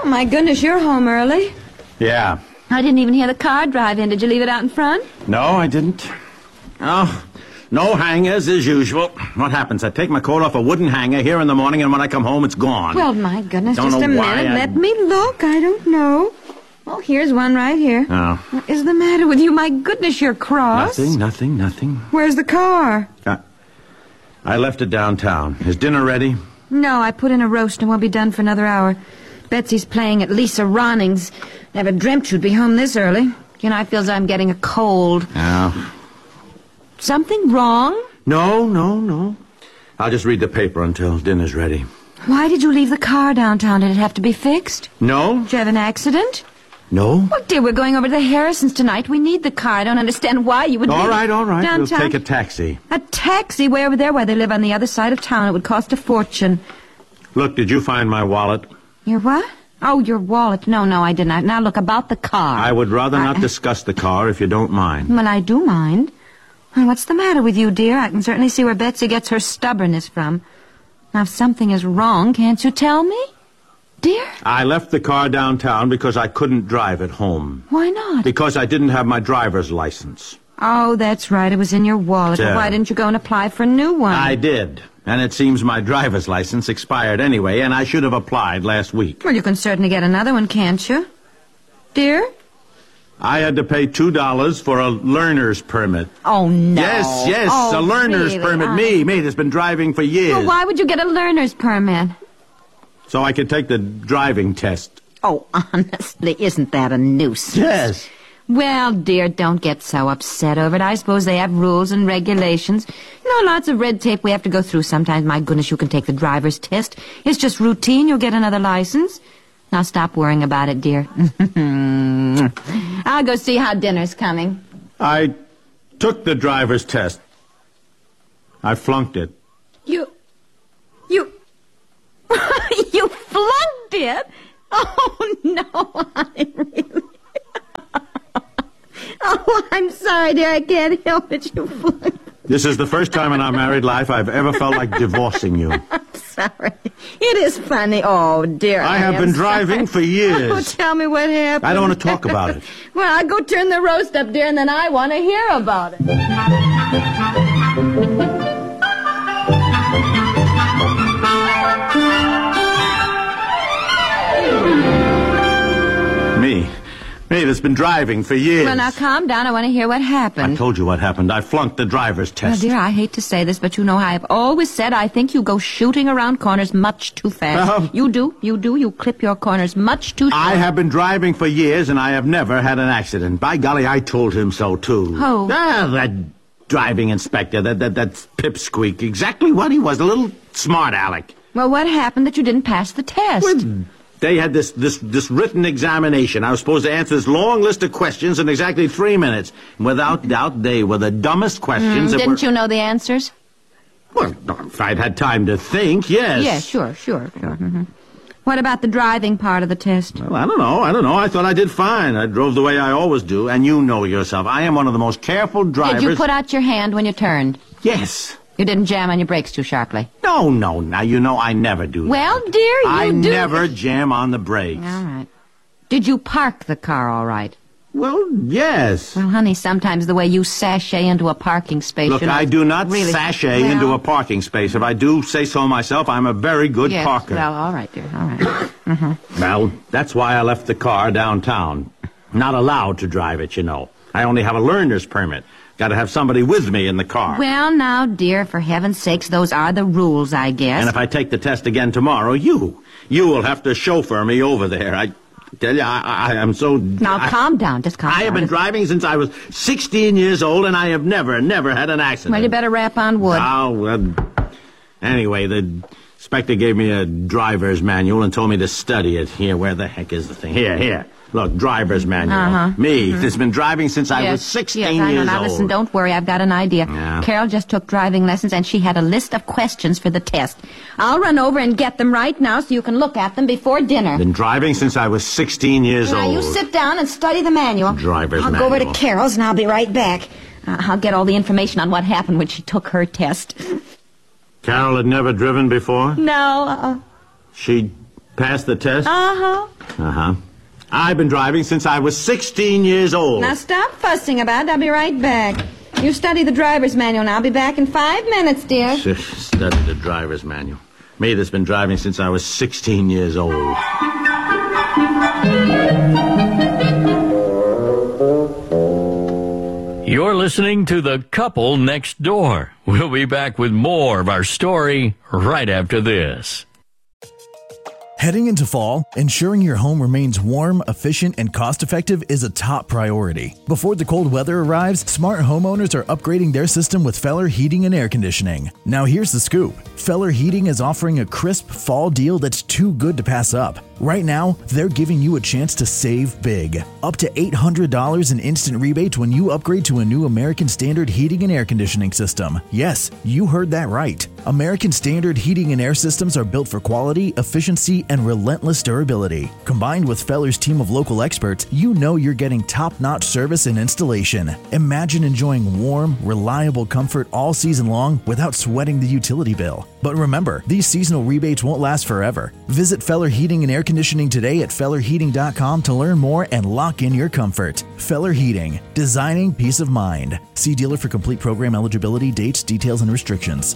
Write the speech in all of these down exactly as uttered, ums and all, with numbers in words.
Oh, my goodness, you're home early. Yeah. I didn't even hear the car drive in. Did you leave it out in front? No, I didn't. Oh, no hangers as usual. What happens? I take my coat off a wooden hanger here in the morning, and when I come home, it's gone. Well, my goodness, don't just know a why minute. I... Let me look. I don't know. Oh, here's one right here. Oh. What is the matter with you? My goodness, you're cross. Nothing, nothing, nothing. Where's the car? Uh, I left it downtown. Is dinner ready? No, I put in a roast and won't be done for another hour. Betsy's playing at Lisa Ronning's. Never dreamt you'd be home this early. You know, I feels I'm getting a cold. Oh. Something wrong? No, no, no. I'll just read the paper until dinner's ready. Why did you leave the car downtown? Did it have to be fixed? No. Did you have an accident? No. Well, dear, we're going over to the Harrisons tonight. We need the car. I don't understand why you would All leave right, all right. downtown. We'll take a taxi. A taxi? Way over there where they live on the other side of town. It would cost a fortune. Look, did you find my wallet? Your what? Oh, your wallet. No, no, I didn't. Now, look, about the car. I would rather I... not discuss the car if you don't mind. Well, I do mind. Well, what's the matter with you, dear? I can certainly see where Betsy gets her stubbornness from. Now, if something is wrong, can't you tell me? Dear? I left the car downtown because I couldn't drive it home. Why not? Because I didn't have my driver's license. Oh, that's right. It was in your wallet. Yeah. Well, why didn't you go and apply for a new one? I did. And it seems my driver's license expired anyway, and I should have applied last week. Well, you can certainly get another one, can't you? Dear? I had to pay two dollars for a learner's permit. Oh, no. Yes, yes, oh, a learner's really? permit. I... Me, me, that's been driving for years. Well, why would you get a learner's permit? So I could take the driving test. Oh, honestly, isn't that a nuisance? Yes. Well, dear, don't get so upset over it. I suppose they have rules and regulations. You know, lots of red tape we have to go through sometimes. My goodness, you can take the driver's test. It's just routine. You'll get another license. Now stop worrying about it, dear. I'll go see how dinner's coming. I took the driver's test. I flunked it. You... You... you flunked it? Oh, no, I really... Oh, I'm sorry, dear. I can't help it. You flunked. This is the first time in our married life I've ever felt like divorcing you. I'm sorry. It is funny. Oh, dear. I, I have been driving for years. Oh, tell me what happened. I don't want to talk about it. Well, I'll go turn the roast up, dear, and then I want to hear about it. Me. Me that's been driving for years. Well, now, calm down. I want to hear what happened. I told you what happened. I flunked the driver's Well, test. dear, I hate to say this, but you know I have always said I think you go shooting around corners much too fast. Uh-huh. You do. You do. You clip your corners much too short. I have been driving for years, and I have never had an accident. By golly, I told him so, too. Who? Ah, that driving inspector, that, that, that pipsqueak. Exactly what he was, a little smart aleck. Well, what happened that you didn't pass the test? Well, they had this, this, this written examination. I was supposed to answer this long list of questions in exactly three minutes. Without doubt, they were the dumbest questions. Mm, that didn't were... you know the answers? Well, if I'd had time to think, yes. Yeah, sure, sure, sure. Mm-hmm. What about the driving part of the test? Well, I don't know. I don't know. I thought I did fine. I drove the way I always do, and you know yourself. I am one of the most careful drivers. Did you put out your hand when you turned? Yes. You didn't jam on your brakes too sharply? No, no. Now, you know I never do that. Well, dear, you I do. never jam on the brakes. All right. Did you park the car all right? Well, yes. Well, honey, sometimes the way you sashay into a parking space... Look, you know, I do not really... sashay well, into a parking space. If I do say so myself, I'm a very good yes, parker. well, all right, dear, all right. Mm-hmm. Well, that's why I left the car downtown. Not allowed to drive it, you know. I only have a learner's permit. Got to have somebody with me in the car. Well, now, dear, for heaven's sakes, those are the rules, I guess. And if I take the test again tomorrow, you, you will have to chauffeur me over there. I tell you, I, I am so... Now, I, calm down, just calm I down. have been driving since I was sixteen years old, and I have never, never had an accident. Well, you better rap on wood. Oh, uh, anyway, the inspector gave me a driver's manual and told me to study it. Here, where the heck is the thing? Here, here. Look, driver's manual. Uh-huh. Me, mm-hmm. that's been driving since I yes. was sixteen yes, I know. years now, old. Listen, don't worry. I've got an idea. Yeah. Carol just took driving lessons, and she had a list of questions for the test. I'll run over and get them right now so you can look at them before dinner. Been driving since I was sixteen years now, old. you sit down and study the manual. Driver's I'll manual. go over to Carol's, and I'll be right back. Uh, I'll get all the information on what happened when she took her test. Carol had never driven before? No. Uh, She passed the test? uh-huh. Uh-huh. I've been driving since I was sixteen years old. Now stop fussing about it. I'll be right back. You study the driver's manual, and I'll be back in five minutes, dear. Study the driver's manual. Me that's been driving since I was sixteen years old. You're listening to The Couple Next Door. We'll be back with more of our story right after this. Heading into fall, ensuring your home remains warm, efficient, and cost-effective is a top priority. Before the cold weather arrives, smart homeowners are upgrading their system with Feller Heating and Air Conditioning. Now here's the scoop. Feller Heating is offering a crisp fall deal that's too good to pass up. Right now, they're giving you a chance to save big. Up to eight hundred dollars in instant rebates when you upgrade to a new American Standard heating and air conditioning system. Yes, you heard that right. American Standard heating and air systems are built for quality, efficiency, and relentless durability. Combined with Feller's team of local experts, you know you're getting top-notch service and installation. Imagine enjoying warm, reliable comfort all season long without sweating the utility bill. But remember, these seasonal rebates won't last forever. Visit Feller Heating and Air Conditioning today at feller heating dot com to learn more and lock in your comfort. Feller Heating, designing peace of mind. See dealer for complete program eligibility, dates, details, and restrictions.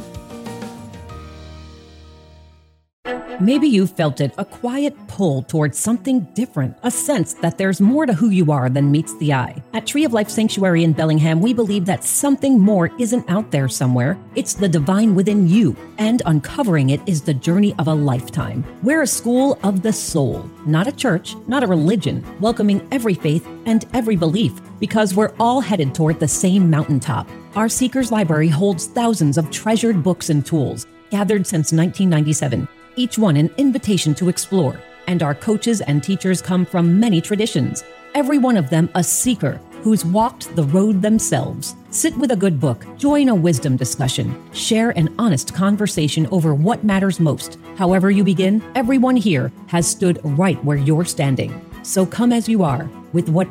Maybe you felt it, a quiet pull towards something different, a sense that there's more to who you are than meets the eye. At Tree of Life Sanctuary in Bellingham, we believe that something more isn't out there somewhere. It's the divine within you, and uncovering it is the journey of a lifetime. We're a school of the soul, not a church, not a religion, welcoming every faith and every belief, because we're all headed toward the same mountaintop. Our Seekers Library holds thousands of treasured books and tools, gathered since nineteen ninety-seven. Each one an invitation to explore, and our coaches and teachers come from many traditions, every one of them a seeker who's walked the road themselves. Sit with a good book, join a wisdom discussion, share an honest conversation over what matters most. However you begin, everyone here has stood right where you're standing. So come as you are, with what